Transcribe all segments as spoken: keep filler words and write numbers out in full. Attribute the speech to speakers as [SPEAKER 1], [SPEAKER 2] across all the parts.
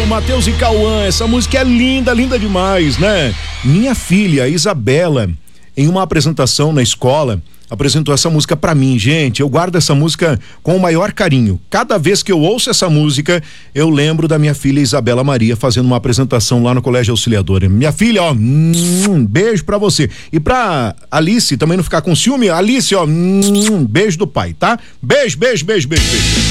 [SPEAKER 1] Matheus e Cauã, essa música é linda, linda demais, né? Minha filha, Isabela, em uma apresentação na escola, apresentou essa música pra mim, gente. Eu guardo essa música com o maior carinho. Cada vez que eu ouço essa música, eu lembro da minha filha Isabela Maria fazendo uma apresentação lá no Colégio Auxiliadora. Minha filha, ó, um beijo pra você. E pra Alice também não ficar com ciúme, Alice, ó, um beijo do pai, tá? Beijo, beijo, beijo, beijo, beijo.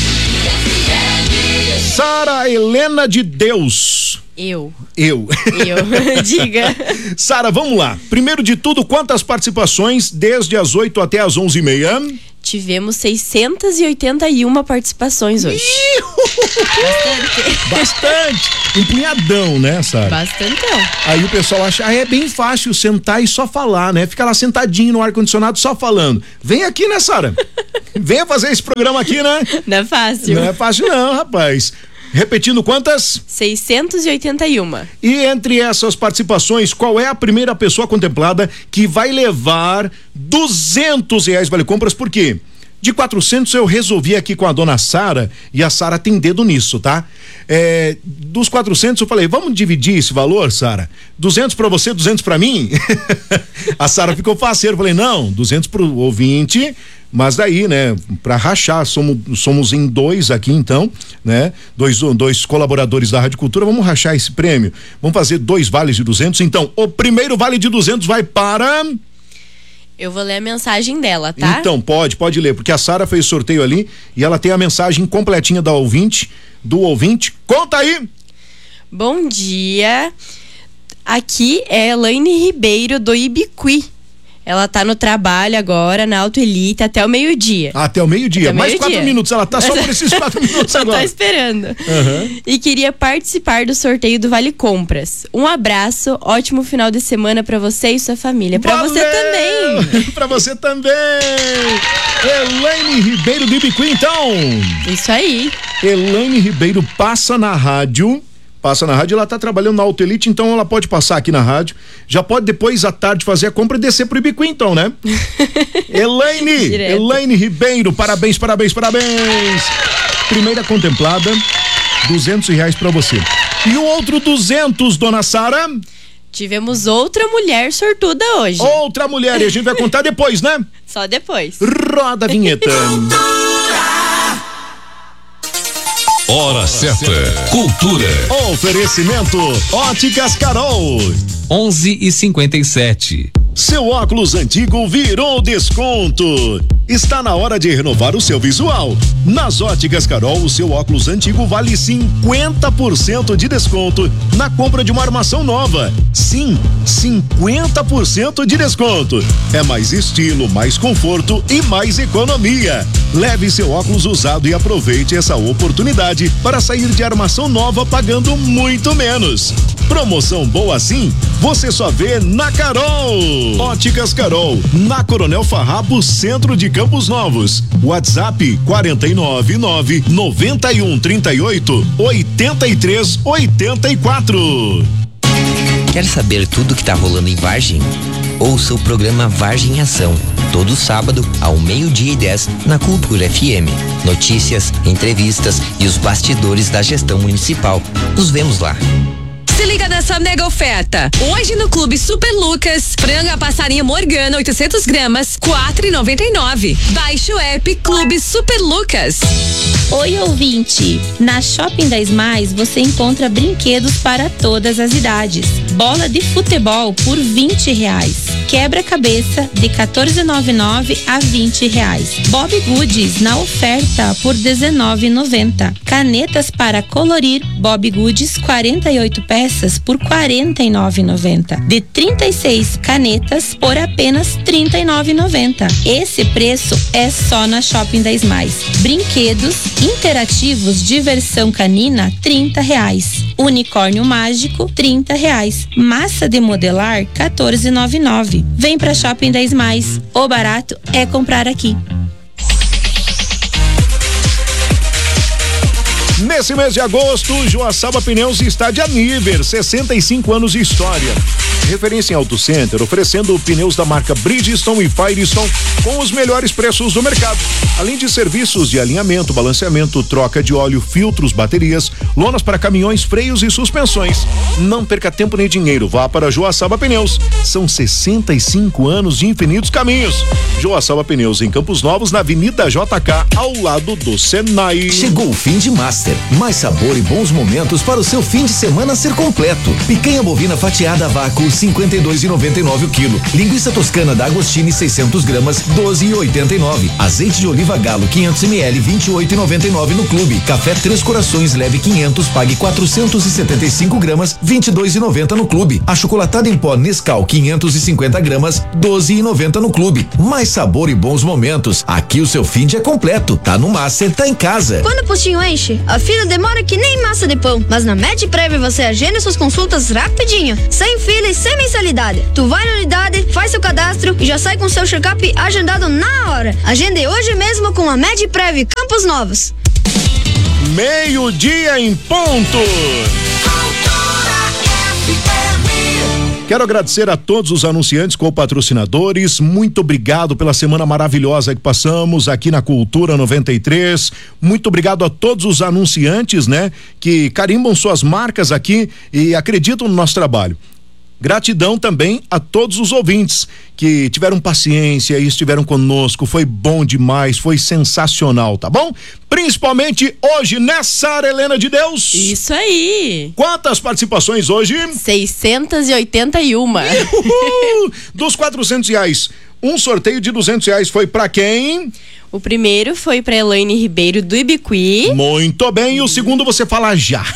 [SPEAKER 1] Sara Helena de Deus.
[SPEAKER 2] Eu.
[SPEAKER 1] Eu.
[SPEAKER 2] Eu. Diga.
[SPEAKER 1] Sara, vamos lá. Primeiro de tudo, quantas participações desde as oito até as onze e meia?
[SPEAKER 2] Tivemos seiscentas e oitenta e uma participações hoje.
[SPEAKER 1] Bastante. Bastante. Um punhadão, né, Sara?
[SPEAKER 2] Bastantão.
[SPEAKER 1] Aí o pessoal acha, ah, é bem fácil sentar e só falar, né? Fica lá sentadinho no ar-condicionado só falando. Vem aqui, né, Sara? Venha fazer esse programa aqui, né?
[SPEAKER 2] Não é fácil.
[SPEAKER 1] Não é fácil não, rapaz. Repetindo quantas?
[SPEAKER 2] seiscentas e oitenta e uma.
[SPEAKER 1] E entre essas participações, qual é a primeira pessoa contemplada que vai levar duzentos reais vale compras? Por quê? De quatrocentos eu resolvi aqui com a dona Sara, e a Sara tem dedo nisso, tá? É, dos quatrocentos eu falei, vamos dividir esse valor, Sara? duzentos pra você, duzentos pra mim? A Sara ficou faceira, eu falei, não, duzentos pro ouvinte, mas daí, né, pra rachar, somos, somos em dois aqui então, né? Dois, dois colaboradores da Rádio Cultura, vamos rachar esse prêmio, vamos fazer dois vales de duzentos, então, o primeiro vale de duzentos vai para...
[SPEAKER 2] Eu vou ler a mensagem dela, tá?
[SPEAKER 1] Então, pode, pode ler, porque a Sara fez sorteio ali e ela tem a mensagem completinha da ouvinte, do ouvinte. Conta aí!
[SPEAKER 2] Bom dia, aqui é Elaine Ribeiro do Ibiqui. Ela tá no trabalho agora, na Autoelite, até o meio-dia.
[SPEAKER 1] Até o meio-dia, mais
[SPEAKER 2] meio
[SPEAKER 1] quatro
[SPEAKER 2] dia.
[SPEAKER 1] minutos, ela tá só por esses quatro minutos agora.
[SPEAKER 2] Tá esperando.
[SPEAKER 1] Uhum.
[SPEAKER 2] E queria participar do sorteio do Vale Compras. Um abraço, ótimo final de semana pra você e sua família. Pra
[SPEAKER 1] Valeu!
[SPEAKER 2] você também.
[SPEAKER 1] Pra você também. Elaine Ribeiro do Ibiqui, então.
[SPEAKER 2] Isso aí.
[SPEAKER 1] Elaine Ribeiro passa na rádio. Passa na rádio, ela tá trabalhando na Autoelite, então ela pode passar aqui na rádio, já pode depois à tarde fazer a compra e descer pro Ibiqui então, né? Elaine,
[SPEAKER 2] Direto.
[SPEAKER 1] Elaine Ribeiro, parabéns, parabéns, parabéns. Primeira contemplada, duzentos reais pra você. E o outro duzentos, dona Sara?
[SPEAKER 2] Tivemos outra mulher sortuda hoje.
[SPEAKER 1] Outra mulher, e a gente vai contar depois, né?
[SPEAKER 2] Só depois.
[SPEAKER 1] Roda a vinheta.
[SPEAKER 3] Hora certa. Cultura.
[SPEAKER 1] Oferecimento Óticas Carol.
[SPEAKER 3] onze e cinquenta e sete.
[SPEAKER 1] Seu óculos antigo virou desconto. Está na hora de renovar o seu visual. Nas Óticas Carol, o seu óculos antigo vale cinquenta por cento de desconto na compra de uma armação nova. Sim, cinquenta por cento de desconto. É mais estilo, mais conforto e mais economia. Leve seu óculos usado e aproveite essa oportunidade para sair de armação nova pagando muito menos. Promoção boa assim, você só vê na Carol. Óticas Carol, na Coronel Farrapo, centro de Campos Novos. WhatsApp quarenta e nove, nove, noventa e um, trinta e oito, oitenta e três, oitenta e quatro.
[SPEAKER 4] Quer saber tudo que tá rolando em Vargem? Ouça o programa Vargem em Ação, todo sábado ao meio-dia e dez na Cultura F M. Notícias, entrevistas e os bastidores da gestão municipal. Nos vemos lá.
[SPEAKER 5] Se liga nessa mega oferta. Hoje no Clube Super Lucas, franga passarinho Morgana oitocentos gramas, quatro e noventa e nove. Baixe o app Clube Super Lucas.
[SPEAKER 6] Oi, ouvinte! Na Shopping dez Mais você encontra brinquedos para todas as idades. Bola de futebol por vinte reais. Quebra-cabeça de quatorze e noventa e nove a vinte reais. Bob Goods na oferta por dezenove e noventa. Canetas para colorir Bob Goods quarenta e oito peças por quarenta e nove e noventa. De trinta e seis canetas por apenas trinta e nove e noventa. Esse preço é só na Shopping dez Mais. Brinquedos interativos diversão canina trinta reais. Unicórnio mágico trinta reais. Massa de modelar quatorze e noventa e nove. Vem pra Shopping dez Mais. O barato é comprar aqui.
[SPEAKER 1] Nesse mês de agosto, Joaçaba Pneus está de aniversário, sessenta e cinco anos de história. Referência em Auto Center, oferecendo pneus da marca Bridgestone e Firestone com os melhores preços do mercado. Além de serviços de alinhamento, balanceamento, troca de óleo, filtros, baterias, lonas para caminhões, freios e suspensões. Não perca tempo nem dinheiro, vá para Joaçaba Pneus. São sessenta e cinco anos de infinitos caminhos. Joaçaba Pneus em Campos Novos, na Avenida J K, ao lado do Senai.
[SPEAKER 7] Chegou o fim de Master. Mais sabor e bons momentos para o seu fim de semana ser completo. Picanha bovina fatiada a vácuo, cinquenta e dois reais e noventa e nove o quilo. Linguiça toscana da Agostini, seiscentas gramas, doze reais e oitenta e nove. Azeite de oliva Galo, quinhentos mililitros, vinte e oito reais e noventa e nove no clube. Café Três Corações leve quinhentos, pague quatrocentos e setenta e cinco gramas, vinte e dois reais e noventa no clube. Achocolatada em pó Nescau, quinhentos e cinquenta gramas, doze reais e noventa no clube. Mais sabor e bons momentos. Aqui o seu fim de é completo. Tá no Master, tá em casa.
[SPEAKER 8] Quando o postinho enche, a fila demora que nem massa de pão. Mas na MedPrev você agenda suas consultas rapidinho, sem fila e sem mensalidade. Tu vai na unidade, faz seu cadastro e já sai com seu check-up agendado na hora. Agende hoje mesmo com a MedPrev Campos Novos.
[SPEAKER 1] Meio-dia em ponto. Quero agradecer a todos os anunciantes, co-patrocinadores. Muito obrigado pela semana maravilhosa que passamos aqui na Cultura noventa e três. Muito obrigado a todos os anunciantes, né, que carimbam suas marcas aqui e acreditam no nosso trabalho. Gratidão também a todos os ouvintes que tiveram paciência e estiveram conosco. Foi bom demais, foi sensacional, tá bom? Principalmente hoje, nessa Sara Helena de Deus.
[SPEAKER 2] Isso aí.
[SPEAKER 1] Quantas participações hoje?
[SPEAKER 2] seiscentos e oitenta e um.
[SPEAKER 1] Uhul! Dos quatrocentos reais, um sorteio de duzentos reais foi pra quem?
[SPEAKER 2] O primeiro foi pra Elaine Ribeiro do Ibiqui.
[SPEAKER 1] Muito bem, e o segundo você fala já.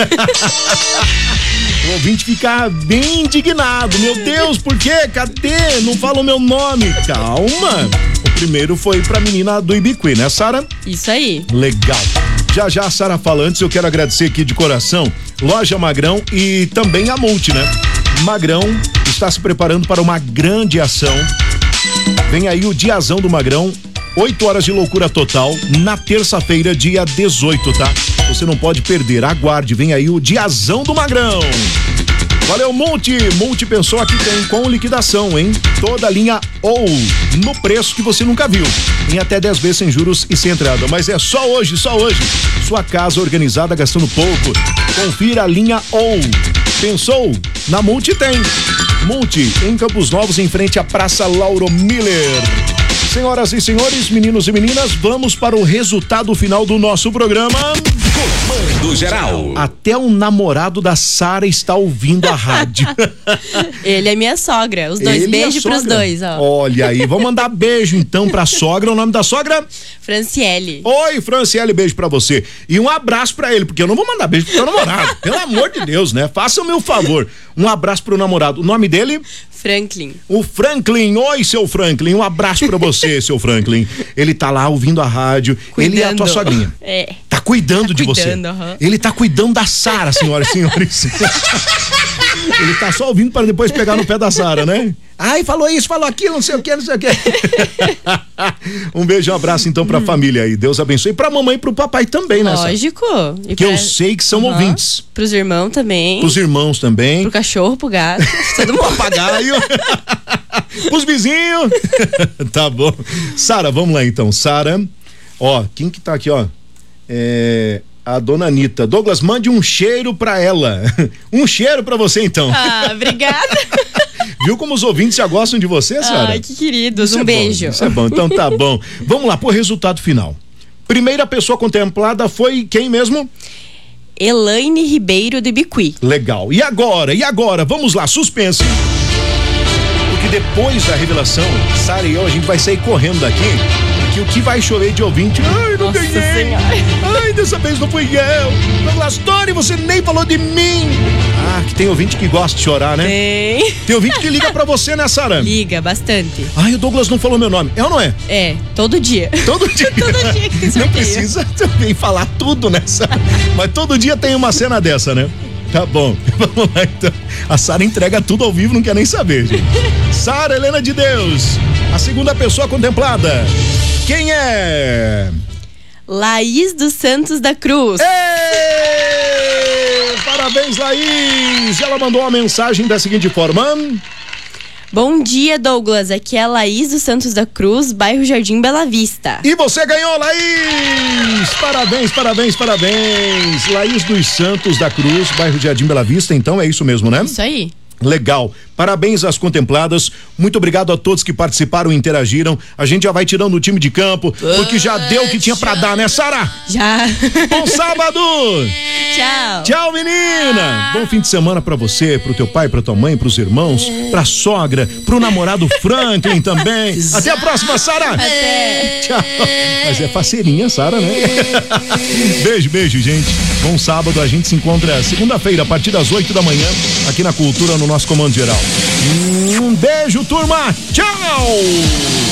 [SPEAKER 1] O ouvinte fica bem indignado. Meu Deus, por quê? Cadê? Não fala o meu nome. Calma. O primeiro foi pra menina do Ibiqui, né, Sara?
[SPEAKER 2] Isso aí.
[SPEAKER 1] Legal. Já já a Sara fala, antes eu quero agradecer aqui de coração Loja Magrão e também a Multi, né? Magrão está se preparando para uma grande ação. Vem aí o diazão do Magrão, oito horas de loucura total, na terça-feira, dia dezoito, tá? Você não pode perder, aguarde, vem aí o diazão do Magrão. Valeu, Multi. Multi pensou aqui tem com liquidação, hein? Toda a linha ou no preço que você nunca viu. Em até dez vezes sem juros e sem entrada. Mas é só hoje, só hoje. Sua casa organizada gastando pouco. Confira a linha ou. Pensou? Na Multi tem. Multi em Campos Novos, em frente à Praça Lauro Miller. Senhoras e senhores, meninos e meninas, vamos para o resultado final do nosso programa.
[SPEAKER 3] Comando Geral.
[SPEAKER 1] Até o namorado da Sara está ouvindo a rádio.
[SPEAKER 2] Ele é minha sogra. Os dois,
[SPEAKER 1] Ele
[SPEAKER 2] beijo
[SPEAKER 1] é
[SPEAKER 2] pros dois, ó.
[SPEAKER 1] Olha aí, vamos mandar beijo então pra sogra. O nome da sogra?
[SPEAKER 2] Franciele.
[SPEAKER 1] Oi, Franciele, beijo pra você. E um abraço pra ele, porque eu não vou mandar beijo pro teu namorado. Pelo amor de Deus, né? Faça o meu favor. Um abraço pro namorado. O nome dele?
[SPEAKER 2] Franklin.
[SPEAKER 1] O Franklin. Oi, seu Franklin. Um abraço pra você, seu Franklin. Ele tá lá ouvindo a rádio.
[SPEAKER 2] Cuidando.
[SPEAKER 1] Ele é a tua sogrinha.
[SPEAKER 2] É.
[SPEAKER 1] Tá cuidando
[SPEAKER 2] Tá
[SPEAKER 1] de
[SPEAKER 2] cuidando,
[SPEAKER 1] você.
[SPEAKER 2] uhum.
[SPEAKER 1] Ele tá cuidando da Sara, senhoras e senhores. Ele tá só ouvindo para depois pegar no pé da Sara, né? Ai, falou isso, falou aquilo, não sei o que, não sei o que. Um beijo, um abraço então pra hum. família aí. Deus abençoe. E pra mamãe e pro papai também, né?
[SPEAKER 2] Lógico.
[SPEAKER 1] E que pra... eu sei que são uhum. ouvintes.
[SPEAKER 2] Pros irmãos também.
[SPEAKER 1] Pros irmãos também.
[SPEAKER 2] Pro cachorro, pro gato. Todo mundo.
[SPEAKER 1] Papagaio. Pros vizinhos. Tá bom. Sara, vamos lá então. Sara, ó, quem que tá aqui, ó? É... A dona Anitta. Douglas, mande um cheiro pra ela. Um cheiro pra você, então.
[SPEAKER 2] Ah, obrigada.
[SPEAKER 1] Viu como os ouvintes já gostam de você, Sara?
[SPEAKER 2] Ai, que queridos.
[SPEAKER 1] Isso
[SPEAKER 2] um
[SPEAKER 1] é
[SPEAKER 2] beijo.
[SPEAKER 1] Bom, isso é bom. Então tá bom. Vamos lá pro resultado final. Primeira pessoa contemplada foi quem mesmo?
[SPEAKER 2] Elaine Ribeiro de Ibiqui.
[SPEAKER 1] Legal. E agora? E agora? Vamos lá, suspense. Porque depois da revelação, Sara e eu, a gente vai sair correndo daqui. Que o que vai chover de ouvinte? Ai, não
[SPEAKER 2] Nossa
[SPEAKER 1] ganhei.
[SPEAKER 2] Senhora.
[SPEAKER 1] Ai, dessa vez não fui eu. Douglas Tony, você nem falou de mim. Ah, que tem ouvinte que gosta de chorar, né?
[SPEAKER 2] Tem.
[SPEAKER 1] Tem ouvinte que liga pra você, né, Sara?
[SPEAKER 2] Liga bastante.
[SPEAKER 1] Ai, o Douglas não falou meu nome. É ou não é?
[SPEAKER 2] É, todo dia.
[SPEAKER 1] Todo dia.
[SPEAKER 2] Todo dia que tem
[SPEAKER 1] Não precisa também falar tudo, né, Sara? Mas todo dia tem uma cena dessa, né? Tá bom, vamos lá então. A Sara entrega tudo ao vivo, não quer nem saber, gente. Sara Helena de Deus, a segunda pessoa contemplada. Quem é?
[SPEAKER 2] Laís dos Santos da Cruz.
[SPEAKER 1] Ei, parabéns, Laís! Ela mandou uma mensagem da seguinte forma:
[SPEAKER 2] bom dia, Douglas. Aqui é a Laís dos Santos da Cruz, bairro Jardim Bela Vista.
[SPEAKER 1] E você ganhou, Laís! Parabéns, parabéns, parabéns! Laís dos Santos da Cruz, bairro Jardim Bela Vista, então é isso mesmo, né?
[SPEAKER 2] Isso aí.
[SPEAKER 1] Legal, parabéns às contempladas, muito obrigado a todos que participaram e interagiram. A gente já vai tirando o time de campo, porque já deu o que tinha pra dar, né, Sara?
[SPEAKER 2] Já.
[SPEAKER 1] Bom sábado!
[SPEAKER 2] Tchau.
[SPEAKER 1] Tchau, menina! Bom fim de semana pra você, pro teu pai, pra tua mãe, pros irmãos, pra sogra, pro namorado Franklin também. Até a próxima, Sara!
[SPEAKER 2] Até.
[SPEAKER 1] Tchau. Mas é faceirinha, Sara, né? Beijo, beijo, gente. Bom sábado, a gente se encontra segunda-feira, a partir das oito da manhã, aqui na Cultura, no nosso Comando Geral. Um beijo, turma! Tchau!